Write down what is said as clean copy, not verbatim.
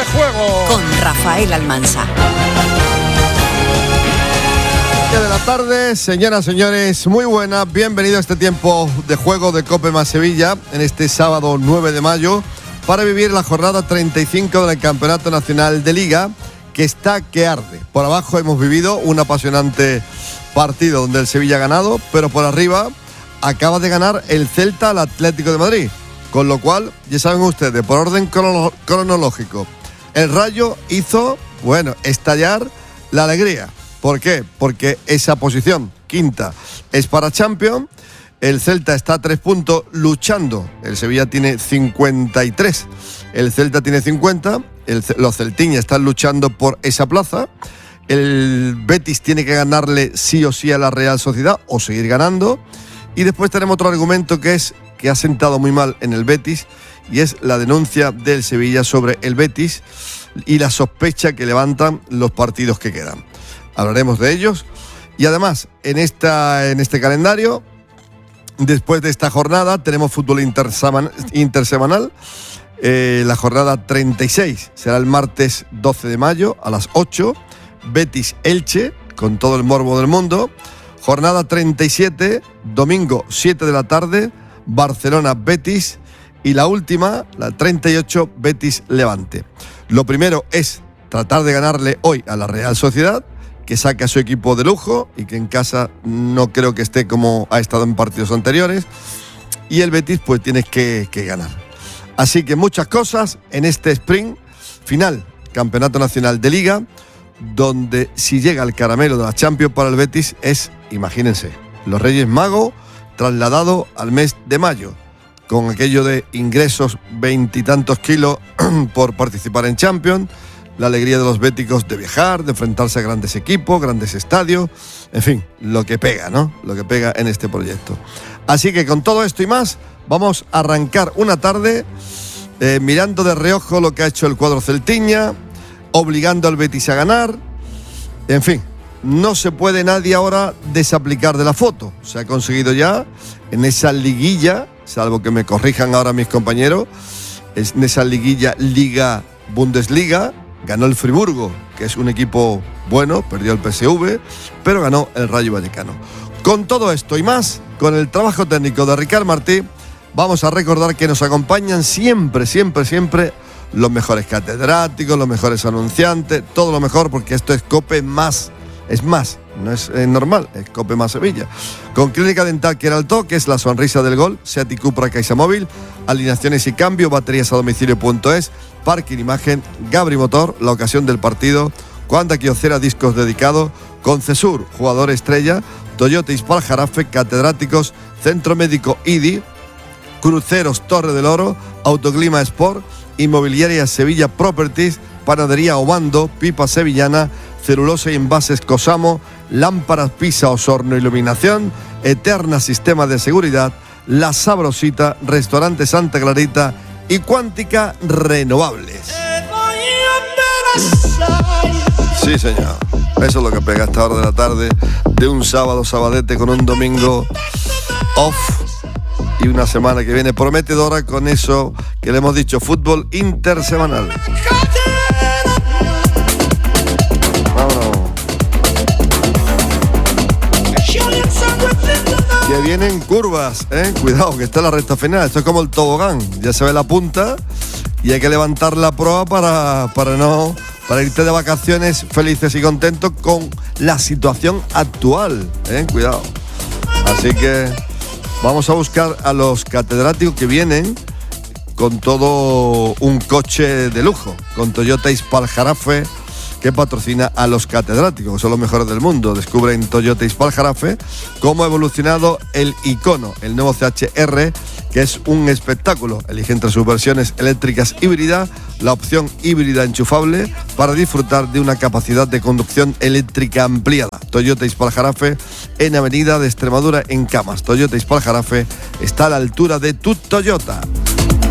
juego con Rafael Almansa. De la tarde, señoras, señores, muy buenas, bienvenido a este tiempo de juego de COPE más Sevilla en este sábado 9 de mayo para vivir la jornada 35 del Campeonato Nacional de Liga, que está que arde. Por abajo hemos vivido un apasionante partido donde el Sevilla ha ganado, pero por arriba acaba de ganar el Celta al Atlético de Madrid, con lo cual, ya saben ustedes, por orden cronológico, el Rayo hizo, estallar la alegría. ¿Por qué? Porque esa posición, quinta, es para Champions. El Celta está a 3 puntos luchando. El Sevilla tiene 53. El Celta tiene 50. Los celtiñas están luchando por esa plaza. El Betis tiene que ganarle sí o sí a la Real Sociedad o seguir ganando. Y después tenemos otro argumento que es que ha sentado muy mal en el Betis, y es la denuncia del Sevilla sobre el Betis y la sospecha que levantan los partidos que quedan. Hablaremos de ellos. Y además, en este calendario, después de esta jornada, tenemos fútbol intersemanal. La jornada 36 será el martes 12 de mayo a las 8. Betis-Elche, con todo el morbo del mundo. Jornada 37, domingo 7 de la tarde, Barcelona-Betis. Y la última, la 38, Betis-Levante. Lo primero es tratar de ganarle hoy a la Real Sociedad, que saca a su equipo de lujo y que en casa no creo que esté como ha estado en partidos anteriores. Y el Betis pues tiene que ganar. Así que muchas cosas en este sprint final, Campeonato Nacional de Liga, donde si llega el caramelo de la Champions para el Betis es, imagínense, los Reyes Magos trasladado al mes de mayo, con aquello de ingresos 20 y tantos kilos por participar en Champions, la alegría de los béticos de viajar, de enfrentarse a grandes equipos, grandes estadios, en fin, lo que pega, ¿no? Lo que pega en este proyecto. Así que con todo esto y más, vamos a arrancar una tarde mirando de reojo lo que ha hecho el cuadro celtiña, obligando al Betis a ganar. En fin, no se puede nadie ahora desaplicar de la foto. Se ha conseguido ya en esa liguilla, salvo que me corrijan ahora mis compañeros, en esa liguilla Liga Bundesliga, ganó el Friburgo, que es un equipo bueno, perdió el PSV, pero ganó el Rayo Vallecano. Con todo esto y más, con el trabajo técnico de Ricard Martí, vamos a recordar que nos acompañan siempre los mejores catedráticos, los mejores anunciantes, todo lo mejor, porque esto es COPE más. Es más, no es normal, es COPE más Sevilla. Con Clínica Dental Queraltó, que es la sonrisa del gol, Seat y Cupra Caixa Móvil, alineaciones y cambio, baterías a domicilio.es, Parking Imagen, Gabri Motor, la ocasión del partido, Cuanda Quiocera, discos dedicados, Concesur, jugador estrella, Toyota Ispal Jarafe, catedráticos, Centro Médico IDI, Cruceros Torre del Oro, Autoclima Sport, Inmobiliaria Sevilla Properties, Panadería Obando, Pipa Sevillana, Celulosa y Envases Cosamo, Lámparas Pisa Osorno Iluminación, Eterna Sistema de Seguridad, La Sabrosita, Restaurante Santa Clarita y Cuántica Renovables. Sí, señor. Eso es lo que pega a esta hora de la tarde de un sábado sabadete con un domingo off y una semana que viene prometedora con eso que le hemos dicho, fútbol intersemanal. Que vienen curvas, cuidado, que está en la recta final. Esto es como el tobogán, ya se ve la punta y hay que levantar la proa para irte de vacaciones felices y contentos con la situación actual, cuidado. Así que vamos a buscar a los catedráticos que vienen con todo un coche de lujo, con Toyota Ispal Jarafe, que patrocina a los catedráticos, que son los mejores del mundo. Descubre en Toyota Ispal Jarafe cómo ha evolucionado el Icono, el nuevo CHR, que es un espectáculo. Elige entre sus versiones eléctricas híbrida, la opción híbrida enchufable para disfrutar de una capacidad de conducción eléctrica ampliada. Toyota Ispal Jarafe, en Avenida de Extremadura en Camas. Toyota Ispal Jarafe está a la altura de tu Toyota.